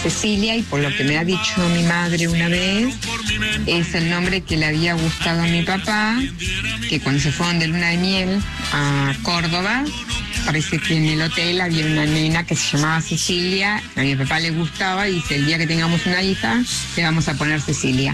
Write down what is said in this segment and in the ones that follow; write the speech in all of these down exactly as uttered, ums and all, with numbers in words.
Cecilia, y por lo que me ha dicho mi madre una vez, es el nombre que le había gustado a mi papá, que cuando se fueron de luna de miel a Córdoba, parece que en el hotel había una nena que se llamaba Cecilia, a mi papá le gustaba y dice, el día que tengamos una hija, le vamos a poner Cecilia.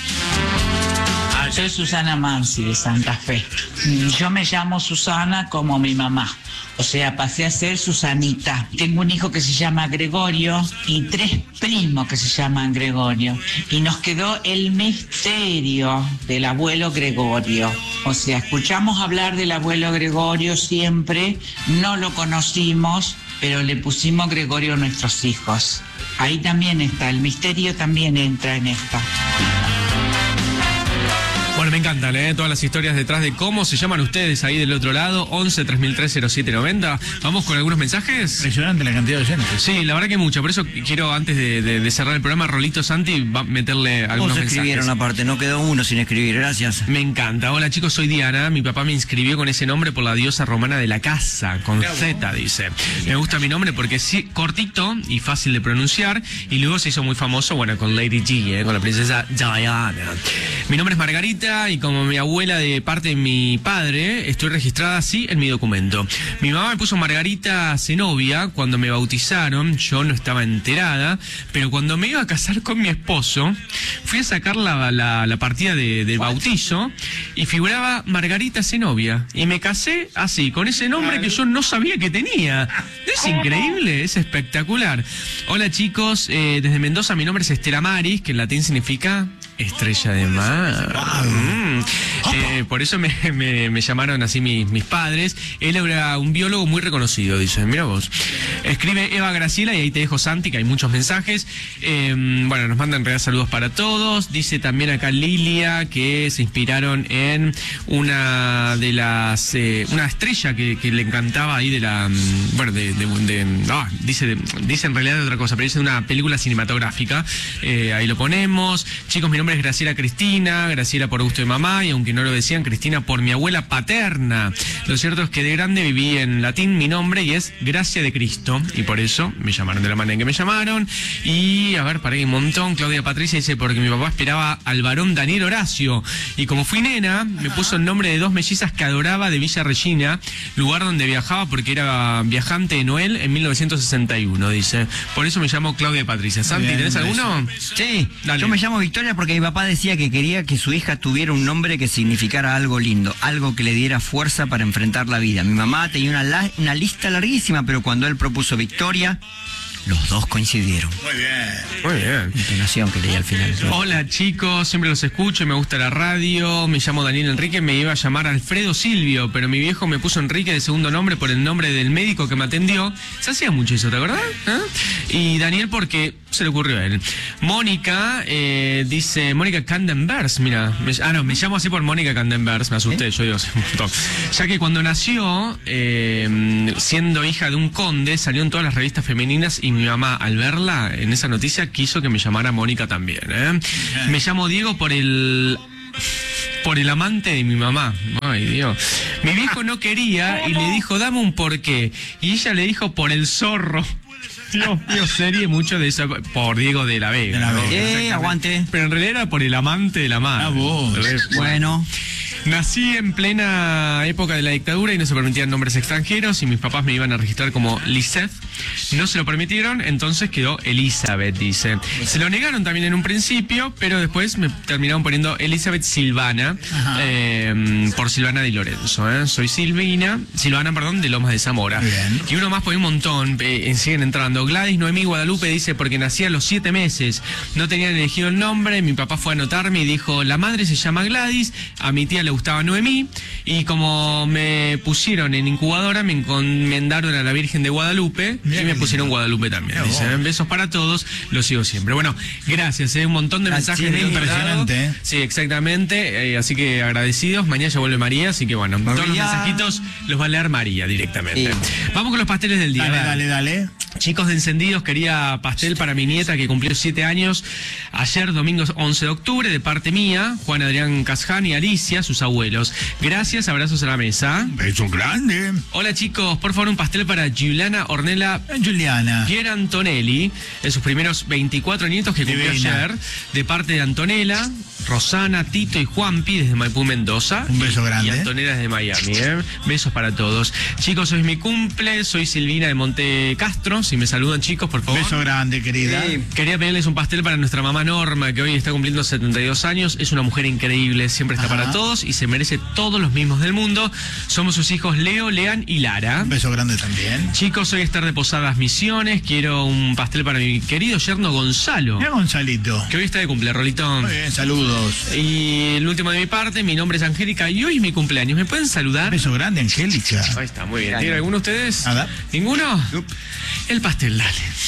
Soy Susana Mansi de Santa Fe. Yo me llamo Susana como mi mamá. O sea, pasé a ser Susanita. Tengo un hijo que se llama Gregorio y tres primos que se llaman Gregorio. Y nos quedó el misterio del abuelo Gregorio. O sea, escuchamos hablar del abuelo Gregorio siempre, no lo conocimos, pero le pusimos Gregorio a nuestros hijos. Ahí también está, el misterio también entra en esta. Bueno, me encantan, ¿eh? Todas las historias detrás de cómo se llaman ustedes ahí del otro lado. once, tres mil tres, cero siete noventa. Vamos con algunos mensajes. Impresionante la cantidad de oyentes. Sí, la verdad que mucha. Por eso quiero, antes de, de, de cerrar el programa, Rolito Santi va a meterle algunos mensajes. Escribieron aparte, no quedó uno sin escribir, gracias. Me encanta. Hola chicos, soy Diana. Mi papá me inscribió con ese nombre por la diosa romana de la casa, con Z, dice. Me gusta mi nombre porque es cortito y fácil de pronunciar. Y luego se hizo muy famoso, bueno, con Lady G, ¿eh? Con la princesa Diana. Mi nombre es Margarita y como mi abuela de parte de mi padre, estoy registrada así en mi documento. Mi mamá me puso Margarita Zenobia cuando me bautizaron, yo no estaba enterada, pero cuando me iba a casar con mi esposo, fui a sacar la, la, la partida de, del bautizo y figuraba Margarita Zenobia. Y me casé así, con ese nombre que yo no sabía que tenía. Es increíble, es espectacular. Hola chicos, eh, desde Mendoza mi nombre es Estela Maris, que en latín significa estrella de mar. Mm. Eh, por eso me, me, me llamaron así mis, mis padres. Él era un biólogo muy reconocido, dice. Mira vos. Escribe Eva Graciela y ahí te dejo Santi, que hay muchos mensajes. Eh, bueno, nos mandan en realidad saludos para todos. Dice también acá Lilia que se inspiraron en una de las eh, una estrella que, que le encantaba ahí de la bueno de, de, de no, dice de, dice en realidad de otra cosa, pero dice de una película cinematográfica. Eh, ahí lo ponemos. Chicos, mi nombre es Graciela Cristina, Graciela por gusto de mamá, y aunque no lo decían, Cristina por mi abuela paterna. Lo cierto es que de grande viví en latín mi nombre y es Gracia de Cristo, y por eso me llamaron de la manera en que me llamaron. Y a ver, paré un montón. Claudia Patricia dice, porque mi papá esperaba al varón Daniel Horacio, y como fui nena, me puso el nombre de dos mellizas que adoraba de Villa Regina, lugar donde viajaba porque era viajante de Noel en mil novecientos sesenta y uno, dice. Por eso me llamo Claudia Patricia. Santi, Bien, ¿tenés alguno? Sí, Dale. Yo me llamo Victoria porque mi papá decía que quería que su hija tuviera un nombre que significara algo lindo, algo que le diera fuerza para enfrentar la vida. Mi mamá tenía una, la, una lista larguísima, pero cuando él propuso Victoria, los dos coincidieron. Muy bien. Muy bien. Intonación que leí al final. Hola chicos, siempre los escucho, me gusta la radio, me llamo Daniel Enrique, me iba a llamar Alfredo Silvio, pero mi viejo me puso Enrique de segundo nombre por el nombre del médico que me atendió. Se hacía mucho eso, ¿te acordás? ¿Eh? Y Daniel porque se le ocurrió a él. Mónica, eh, dice, Mónica Candenvers, mira, me, ah no, me llamo así por Mónica Candenvers, me asusté, ¿Eh? yo digo, un montón. Ya que cuando nació, eh, siendo hija de un conde, salió en todas las revistas femeninas y mi mamá, al verla en esa noticia, quiso que me llamara Mónica también, ¿eh? Me llamo Diego por el... por el amante de mi mamá. Ay, Dios. Mi viejo no quería y le dijo, dame un porqué. Y ella le dijo, por el zorro. Dios mío, serie mucho de eso, por Diego de la Vega. De la ¿no? Vega. Eh, aguante. Pero en realidad era por el amante de la madre. Ah, vos. Bueno. Nací en plena época de la dictadura y no se permitían nombres extranjeros y mis papás me iban a registrar como Lisette. No se lo permitieron, entonces quedó Elizabeth, dice. Se lo negaron también en un principio, pero después me terminaron poniendo Elizabeth Silvana, eh, por Silvana Di Lorenzo. ¿eh? Soy Silvina, Silvana, perdón, de Lomas de Zamora. Bien. Y uno más pone un montón, eh, siguen entrando. Gladys Noemí Guadalupe dice, porque nací a los siete meses, no tenían elegido el nombre, mi papá fue a anotarme y dijo, la madre se llama Gladys, a mi tía le gustaba Noemí, y como me pusieron en incubadora, me encomendaron a la Virgen de Guadalupe, bien, y me pusieron Guadalupe también. Dicen, besos para todos, los sigo siempre. Bueno, gracias, ¿eh? un montón de mensajes. Sí, impresionante. ¿eh? Sí, exactamente, eh, así que agradecidos. Mañana ya vuelve María, así que bueno, María. Todos los mensajitos los va a leer María directamente. Sí. Vamos con los pasteles del día. Dale, dale, dale. Chicos de Encendidos, quería pastel para mi nieta que cumplió siete años ayer, domingo once de octubre, de parte mía, Juan Adrián Casján y Alicia, sus abuelos. Gracias, abrazos a la mesa. Beso grande. Hola chicos, por favor un pastel para Giuliana Ornella Juliana. Pier Antonelli, en sus primeros veinticuatro nietos que cumplió Divina. ayer, de parte de Antonella, Rosana, Tito y Juanpi desde Maipú, Mendoza. Un beso y, grande. Y Antonella desde Miami, ¿eh? Besos para todos. Chicos, hoy es mi cumple, soy Silvina de Monte Castro. Si me saludan chicos, por favor. Beso grande, querida. Sí. Quería pedirles un pastel para nuestra mamá Norma, que hoy está cumpliendo setenta y dos años. Es una mujer increíble, siempre está Ajá. para todos y se merece todos los mimos del mundo. Somos sus hijos Leo, Lean y Lara. Un beso grande también. Chicos, hoy estar de Posadas Misiones. Quiero un pastel para mi querido yerno Gonzalo, Mira, Gonzalito. que hoy está de cumple, Rolito. Muy bien, saludos. Y el último de mi parte, mi nombre es Angélica y hoy es mi cumpleaños. ¿Me pueden saludar? Beso grande, Angélica. Ahí está, muy bien. ¿Tiene alguno de ustedes? Nada. ¿Ninguno? El pastel, dale.